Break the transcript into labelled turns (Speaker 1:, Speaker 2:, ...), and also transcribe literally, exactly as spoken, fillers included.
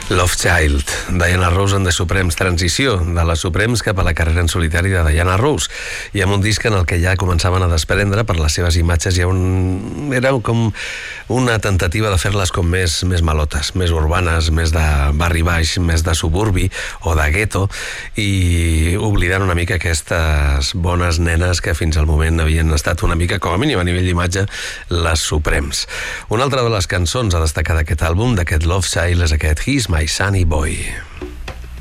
Speaker 1: Love Child, Diana Ross and the Supremes, transició de les Supremes cap a la carrera en solitari de Diana Ross, i amb un disc en el que ja començaven a desprendre per les seves imatges, ja un... era com una tentativa de fer-les com més, més malotes, més urbanes, més de barri baix, més de suburbi o de gueto, i oblidant una mica aquestes bones nenes que fins al moment havien estat una mica, com a mínim a nivell d'imatge, les Supremes. Una altra de les cançons a destacar d'aquest àlbum, d'aquest Love Child, és aquest He's My Sunny Boy.